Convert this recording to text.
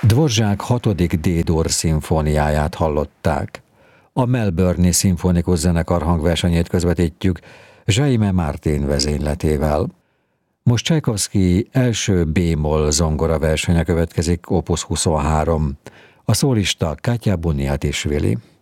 Dvorzsák 6. D-dur szimfóniáját hallották. A Melbourne-i Szimfonikus Zenekar hangversenyét közvetítjük Jaime Martin vezényletével. Most Csajkovszky első B-moll zongora versenye következik, opus 23. A szólista Katya Bunyatisvili.